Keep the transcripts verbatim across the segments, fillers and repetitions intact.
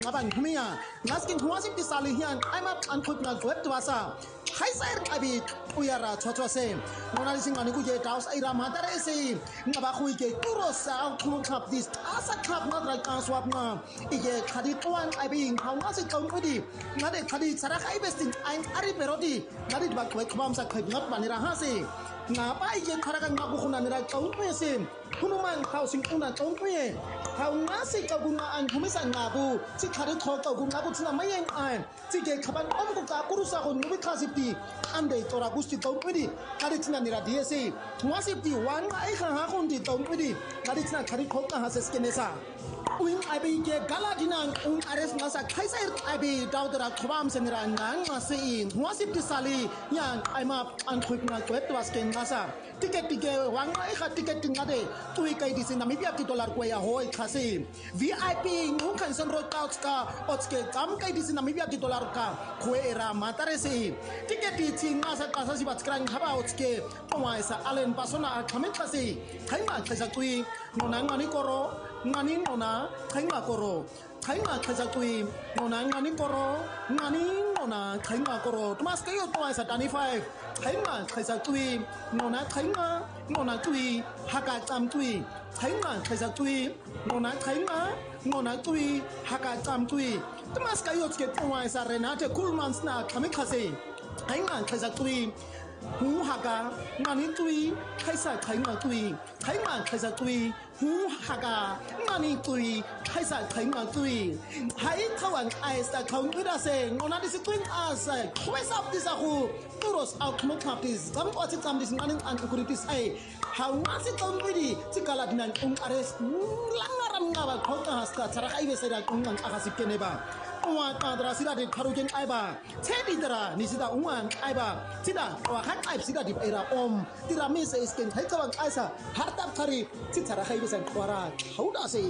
ngaban humia ngaskin huasim ti salihian aimat ankhut na web twasa kaiser abi uyara chotwa se nona sing ani ku je daus ai ramadare se ngaba khu ke turo sa khu khap dis asa khap na ra ka swap na ige khadi twan abi khau na se chong di ngade khadi sara khai bestin ai ari perodi ngadi ba khoi kham sa khai ngat banira ha se ngaba ige khara ka ngabu khuna nira chong pe se hunuman khau sing una chong pe khau na se ka gunga an humisa ngabu si khadi tho ka gunga bu china mayeng ai si ge khaban om ku ka kurusa ko nubi khasipti ande tora gusti chong pe khadi china nira dsc wasipti wan ai kha ha kon di chong pe khadi china khadi tho ka ha se skenesa uin abi ge galadinang un ares nasa kaiser abi daudra khobam senira nang ase in wasipti sali yang aima an khuk na kwet was ken nasa ticket tige wang ai kha ticket ngade tui kai di sin namibia ti dollar ko ya hoi khasi vip ngung kan san ro couch ka otske kam kai di sin namibia ti dollar ka khoera matare se ticket ti chin nasa ka sa si bat krang khaba otske pawai sa alen pasona khamet khasi thaima khaisa tui nonang ani koro ngani nona thaima koro thaima khaisa tui nonang ngani koro ngani nona thaima koro tumas kayo pawai sa twenty-five thaima khaisa tui nona thaima nona tui haka cham tui thaima khaisa tui nona thaima nona tui haka cham tui tumas kayo ske pawai sa renate kulmans na khamit khasi thaima khaisa tui hu haka ngani tui khaisa thaima tui thaima khaisa tui hu haka ngani tui khaisa thaima tui hai thawang ai sa khong ida se ngona dis twin as khoisa up dis ahu turos out mo kapis kam oti kam dis ngani an kuritis ai how was it on widi tikala dinan ung ares langaram ngaba khota haska chara kai be sera kungang akasip keneba wa kadra sida de kharujen aiba chedi dara ni sida ungan aiba sida wa khat aib sida di era om tira me se sken thai kawang aisa hartap khari chi chara kai be san khwara hauda se.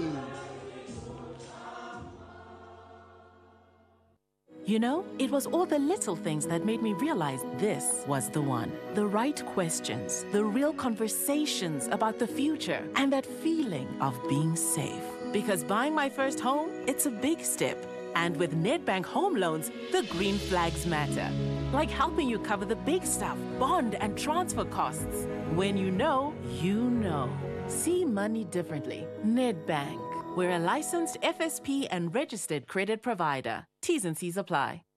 You know, it was all the little things that made me realize this was the one. The right questions, the real conversations about the future, and that feeling of being safe. Because buying my first home, it's a big step. And with Nedbank Home Loans, the green flags matter. Like helping you cover the big stuff, bond and transfer costs. When you know, you know. See money differently. Nedbank. We're a licensed F S P and registered credit provider. T's and C's apply.